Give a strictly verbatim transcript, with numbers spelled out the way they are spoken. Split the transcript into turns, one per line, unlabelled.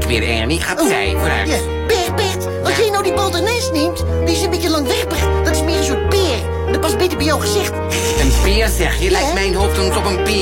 weer, Ernie. Gaat
Oh,
zij, vooruit.
Ja, Bert, Bert, als jij nou die Baldernes neemt, die is een beetje langwerpig. Dat is meer een soort peer. Dat past beter bij jouw gezicht.
Een peer, zeg je? Lijkt
Ja.
mijn hoofd soms op een peer.